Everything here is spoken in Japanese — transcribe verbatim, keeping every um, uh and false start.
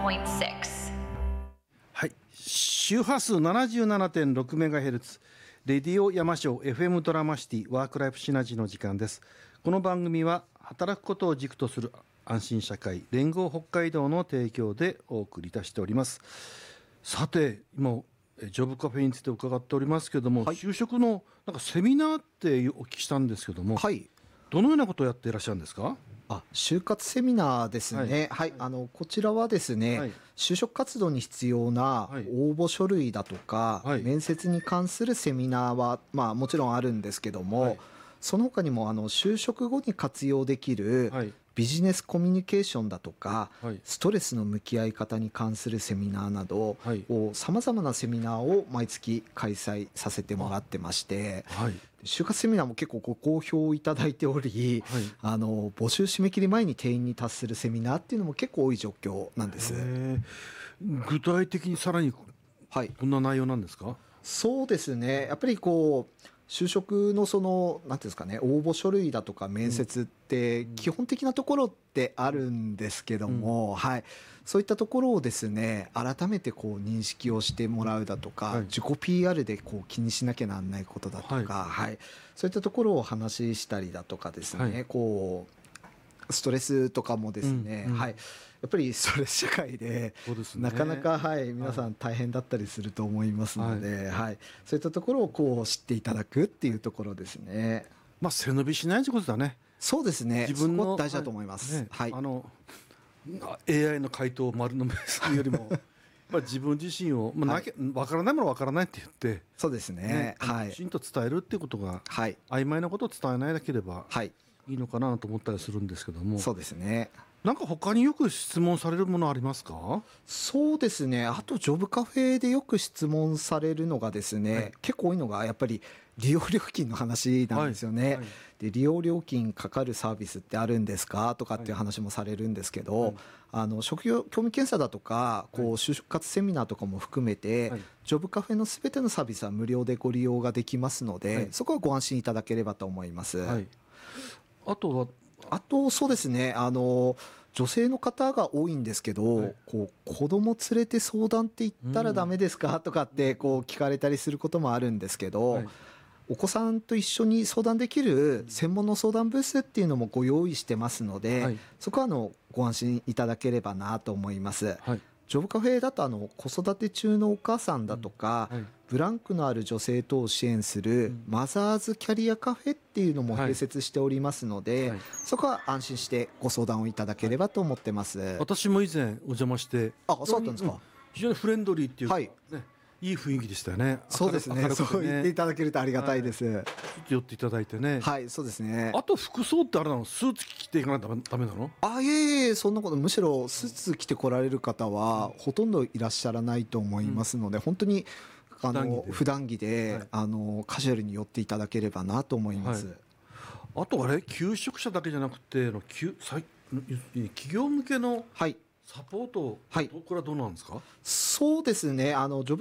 はい、周波数 ななじゅうななてんろくメガヘルツ レディオ山椒 エフエム ドラマシティワークライフシナジーの時間です。この番組は働くことを軸とする安心社会連合北海道の提供でお送りいたしております。さて、今ジョブカフェについて伺っておりますけれども、はい、就職のなんかセミナーってお聞きしたんですけども、はい、どのようなことをやっていらっしゃるんですか？ あ、就活セミナーですね、はいはい、あのこちらはですね、はい、就職活動に必要な応募書類だとか、はい、面接に関するセミナーは、まあ、もちろんあるんですけども、はい、その他にもあの就職後に活用できる、はい、ビジネスコミュニケーションだとか、はい、ストレスの向き合い方に関するセミナーなどさまざまなセミナーを毎月開催させてもらってまして、はい、就活セミナーも結構ご好評いただいており、はい、あの募集締め切り前に定員に達するセミナーっていうのも結構多い状況なんです。 具体的にさらにどんな内容なんですか？はい、 そうですね、やっぱりこう就職のそのなんていうんですかね、応募書類だとか面接って基本的なところってあるんですけども、うん、はい、そういったところをですね改めてこう認識をしてもらうだとか、はい、自己 ピーアール でこう気にしなきゃなんないことだとか、はいはい、そういったところを話したりだとかですね、はい、こうストレスとかもですね、うんうん、はい、やっぱりストレス社会でなかなか、はい、皆さん大変だったりすると思いますので、はいはい、そういったところをこう知っていただくっていうところですね。 まあ、背伸びしないということだね。 そうですね、自分のそこ大事だと思います、 はいね、はい、あの エーアイ の回答を丸のめするよりもまあ自分自身を、まあ、分からないものは分からないって言って、 そうですね、 ね、 はい、 きちんと伝えるっていうことが、はい、曖昧なことを伝えないだければ、はい、いいのかなと思ったりするんですけども。 そうですね、 なんか他によく質問されるものありますか？ そうですね、あとジョブカフェでよく質問されるのがですね、はい、結構多いのがやっぱり利用料金の話なんですよね、はいはい、で利用料金かかるサービスってあるんですかとかっていう話もされるんですけど、はい、あの職業興味検査だとかこう就活セミナーとかも含めて、はい、ジョブカフェのすべてのサービスは無料でご利用ができますので、はい、そこはご安心いただければと思います、はい、 あとはあとそうですね、あの女性の方が多いんですけど、はい、こう子供連れて相談って言ったらダメですか、うん、とかってこう聞かれたりすることもあるんですけど、はい、お子さんと一緒に相談できる専門の相談ブースっていうのもご用意してますので、はい、そこはあのご安心いただければなと思います、はい、ジョブカフェだとあの子育て中のお母さんだとか、うんはい、ブランクのある女性等を支援するマザーズキャリアカフェっていうのも併設しておりますので、はいはい、そこは安心してご相談をいただければと思ってます、はい、 私も以前お邪魔して、 あ、そうだったんですか、うん、 非常にフレンドリーっていうか、はいね、いい雰囲気でしたよね。 そうですね、そう言っていただけるとありがたいです、はい、 寄っていただいてね。 はい、そうですね。 あと服装ってあれなの、スーツ着ていかないとダメなの？ あ、いえいえ、そんなこと、むしろスーツ着てこられる方はほとんどいらっしゃらないと思いますので、うん、本当にあの普段着で、はい、あのカジュアルに寄っていただければなと思います、はい、 あとあれ、求職者だけじゃなくての企業向けのサポート、はい、これはどうなんですか？ そうですね、あのジョブ